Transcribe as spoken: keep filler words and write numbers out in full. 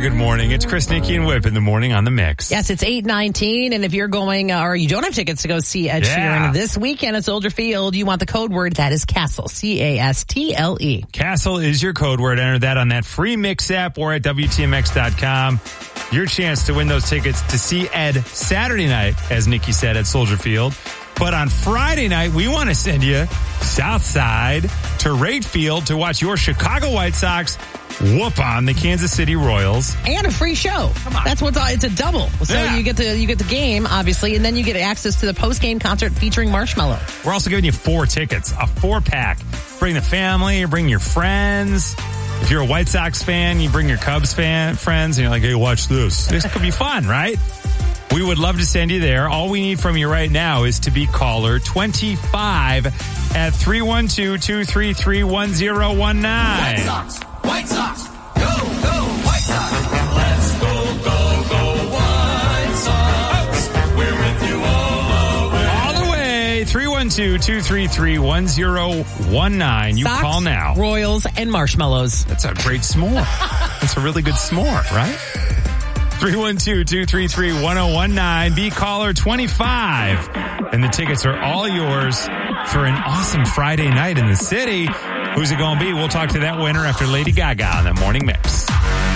good morning. It's Chris, Nikki, and Whip in the morning on the Mix. Yes, it's eight nineteen, and if you're going uh, or you don't have tickets to go see Ed Yeah. Sheeran this weekend at Soldier Field, you want the code word. That is CASTLE, C A S T L E. Castle is your code word. Enter that on that free Mix app or at W T M X dot com. Your chance to win those tickets to see Ed Saturday night, as Nikki said, at Soldier Field. But on Friday night, we want to send you south side to Rate Field to watch your Chicago White Sox whoop on the Kansas City Royals. And a free show. Come on. That's what's all, it's a double. So Yeah. you get the you get the game, obviously, and then you get access to the post-game concert featuring Marshmello. We're also giving you four tickets, a four-pack. Bring the family, bring your friends. If you're a White Sox fan, you bring your Cubs fan friends, and you're like, hey, watch this. This could be fun, right? We would love to send you there. All we need from you right now is to be caller twenty-five at three one two, two three three, one zero one nine. White Sox, White Sox, go, go, White Sox. Let's go, go, go, White Sox. We're with you all the way. All the way, three one two, two three three, one zero one nine. You Sox, call now. Royals, and Marshmallows. That's a great s'more. That's a really good s'more, right? three one two, two three three, one zero one nine. Be caller twenty-five. And the tickets are all yours for an awesome Friday night in the city. Who's it going to be? We'll talk to that winner after Lady Gaga on the Morning Mix.